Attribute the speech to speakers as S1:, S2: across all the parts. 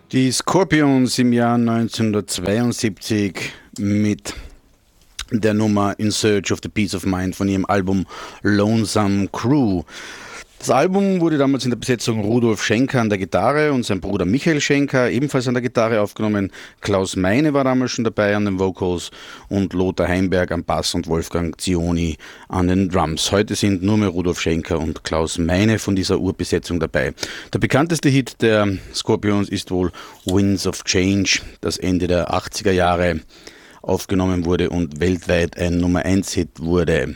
S1: Die Scorpions im Jahr 1972 mit der Nummer In Search of the Peace of Mind von ihrem Album Lonesome Crew. Das Album wurde damals in der Besetzung Rudolf Schenker an der Gitarre und sein Bruder Michael Schenker ebenfalls an der Gitarre aufgenommen. Klaus Meine war damals schon dabei an den Vocals und Lothar Heimberg am Bass und Wolfgang Zioni an den Drums. Heute sind nur mehr Rudolf Schenker und Klaus Meine von dieser Urbesetzung dabei. Der bekannteste Hit der Scorpions ist wohl Winds of Change, das Ende der 80er Jahre aufgenommen wurde und weltweit ein Nummer-1-Hit wurde.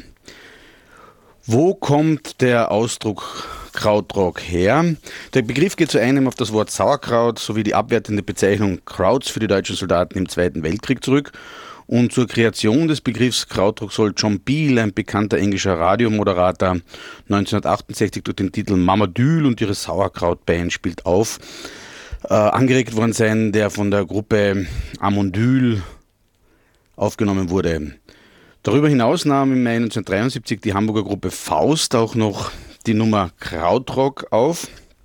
S1: Wo kommt der Ausdruck Krautrock her? Der Begriff geht zu einem auf das Wort Sauerkraut sowie die abwertende Bezeichnung Krauts für die deutschen Soldaten im Zweiten Weltkrieg zurück. Und zur Kreation des Begriffs Krautrock soll John Peel, ein bekannter englischer Radiomoderator, 1968 durch den Titel Mama Dül und ihre Sauerkrautband spielt auf, angeregt worden sein, der von der Gruppe Amondyl aufgenommen wurde. Darüber hinaus nahm im Mai 1973 die Hamburger Gruppe Faust auch noch die Nummer Krautrock auf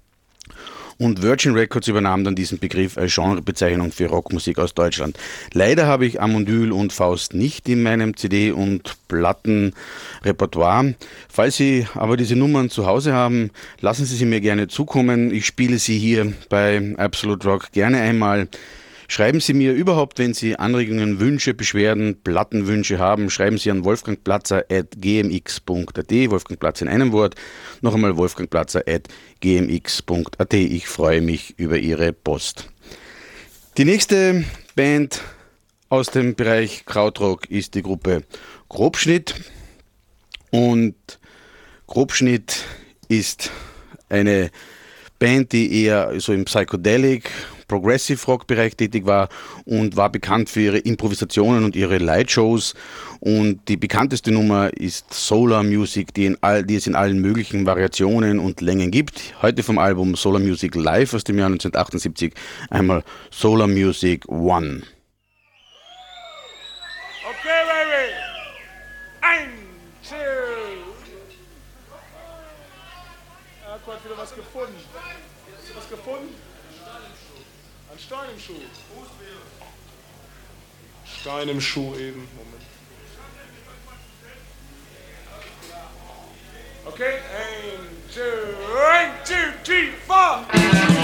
S1: und Virgin Records übernahm dann diesen Begriff als Genrebezeichnung für Rockmusik aus Deutschland. Leider habe ich Amondyl und Faust nicht in meinem CD- und Plattenrepertoire. Falls Sie aber diese Nummern zu Hause haben, lassen Sie sie mir gerne zukommen. Ich spiele sie hier bei Absolute Rock gerne einmal. Schreiben Sie mir überhaupt, wenn Sie Anregungen, Wünsche, Beschwerden, Plattenwünsche haben, schreiben Sie an wolfgangplatzer@gmx.at, Wolfgang Platzer in einem Wort, noch einmal wolfgangplatzer@gmx.at. Ich freue mich über Ihre Post. Die nächste Band aus dem Bereich Krautrock ist die Gruppe Grobschnitt und Grobschnitt ist eine Band, die eher so im Psychedelic Progressive Rock Bereich tätig war und war bekannt für ihre Improvisationen und ihre Lightshows. Und die bekannteste Nummer ist Solar Music, die es in allen möglichen Variationen und Längen gibt. Heute vom Album Solar Music Live aus dem Jahr 1978 einmal Solar Music One.
S2: Okay, baby. Ein, two. Er hat gerade wieder was gefunden. Hast du was gefunden? Ein Stein im Schuh. Stein im Schuh eben. Moment. Okay, 1, 2, 3, 4.